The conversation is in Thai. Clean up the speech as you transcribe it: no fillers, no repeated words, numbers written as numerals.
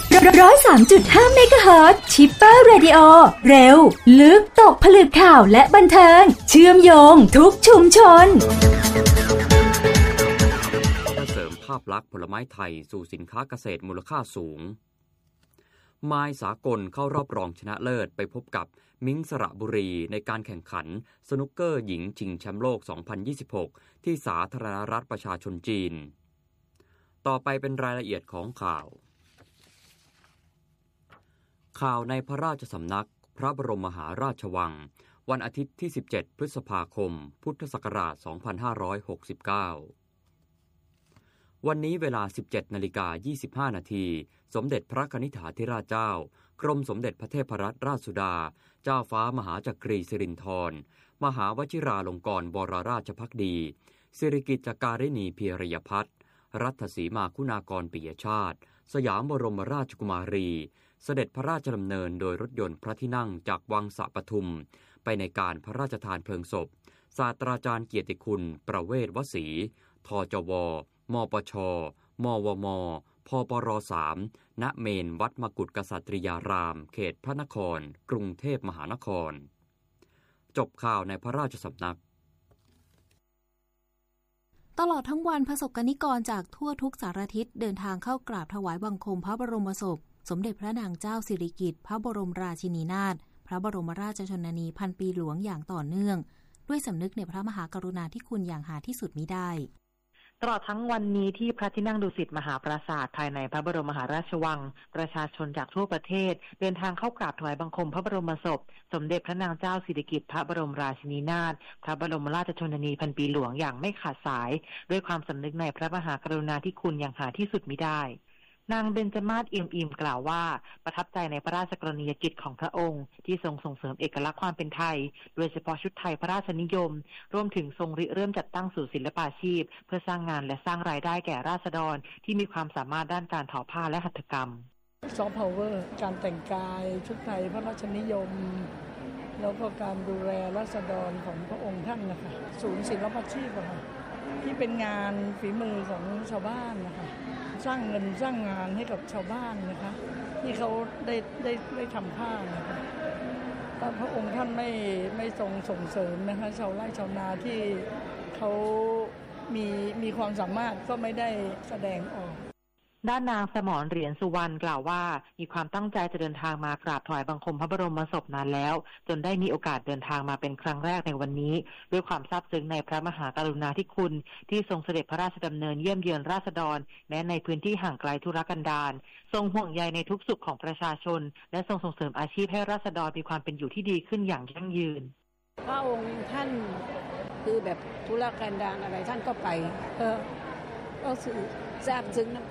103.5 เมกะเฮิรตซ์ ชิปเปอร์เรดิโอเร็วลึกตกผลึกข่าวและบันเทิงเชื่อมโยงทุกชุมชนเสริมภาพลักษณ์ผลไม้ไทยสู่สินค้าเกษตรมูลค่าสูงมายสากลเข้ารอบรองชนะเลิศไปพบกับมิ้งสระบุรีในการแข่งขันสนุกเกอร์หญิงชิงแชมป์โลก 2026 ที่สาธารณรัฐประชาชนจีนต่อไปเป็นรายละเอียดของข่าวในพระราชสำนักพระบรมมหาราชวังวันอาทิตย์ที่ 17 พฤษภาคม พุทธศักราช 2569 วันนี้เวลา 17:25 นาทีสมเด็จพระกนิษฐาธิราชเจ้ากรมสมเด็จพระเทพรัตนราชสุดาเจ้าฟ้ามหาจักรีสิรินธรมหาวชิราลงกรณบรราชภักดีสิริกิจการิณีเพียรยพัฒน์รัตสีมาคุณากรปิยชาติสยามบรมราชกุมารีเสด็จพระราชดำเนินโดยรถยนต์พระที่นั่งจากวังสะปทุมไปในการพระราชทานเพลิงศพศาสตราจารย์เกียรติคุณประเวศวสีทจวมปชมวมพปร3ณเมนวัดมกุฏกษัตริยารามเขตพระนครกรุงเทพมหานครจบข่าวในพระราชสำนักตลอดทั้งวันประสบกนิกรจากทั่วทุกสารทิศเดินทางเข้ากราบถวายบังคมพระบรมศพสมเด็จพระนางเจ้าสิริกิติ์พระบรมราชินีนาถพระบรมราชชนนีพันปีหลวงอย่างต่อเนื่องด้วยสำนึกในพระมหากรุณาธิคุณอย่างหาที่สุดมิได้ตลอดทั้งวันนี้ที่พระที่นั่งดุสิตมหาปราสาทภายในพระบรมมหาราชวังประชาชนจากทั่วประเทศเดินทางเข้ากราบถวายบังคมพระบรมศพสมเด็จพระนางเจ้าสิริกิติ์พระบรมราชินีนาถพระบรมราชชนนีพันปีหลวงอย่างไม่ขาดสายด้วยความสำนึกในพระมหากรุณาธิคุณอย่างหาที่สุดมิได้นางเบญจมาศเอี่ยมอิ่มกล่าวว่าประทับใจในพระราชกรณียกิจของพระองค์ที่ทรงส่งเสริมเอกลักษณ์ความเป็นไทยโดยเฉพาะชุดไทยพระราชนิยมรวมถึงทรงริเริ่มจัดตั้งศูนย์ศิลปาชีพเพื่อสร้างงานและสร้างรายได้แก่ราษฎรที่มีความสามารถด้านการทอผ้าและหัตถกรรมซอฟต์พาวเวอร์การแต่งกายชุดไทยพระราชนิยมแล้วก็การดูแลราษฎรของพระองค์ท่านนะคะศูนย์ศิลปาชีพค่ะที่เป็นงานฝีมือของชาวบ้านนะคะสร้างเงินสร้างงานให้กับชาวบ้านนะคะที่เขาได้ทำผ้านะคะพระองค์ท่านไม่ทรงส่งเสริมนะคะชาวไร่ชาวนาที่เขามีความสามารถก็ไม่ได้แสดงออกด้านนางสมรเหรียญสุวรรณกล่าวว่ามีความตั้งใจจะเดินทางมากราบถวายบังคมพระบรมศพนานแล้วจนได้มีโอกาสเดินทางมาเป็นครั้งแรกในวันนี้ด้วยความซาบซึ้งในพระมหากรุณาธิคุณที่ทรงเสด็จพระราชดำเนินเยี่ยมเยือนราษฎรแม้ในพื้นที่ห่างไกลทุรกันดารทรงห่วงใยในทุกสุขของประชาชนและทรงส่งเสริมอาชีพให้ราษฎรมีความเป็นอยู่ที่ดีขึ้นอย่างยั่งยืนพระองค์ท่านคือแบบทุรกันดารอะไรท่านก็ไปก็สื่อทราบซึ้งน้ำ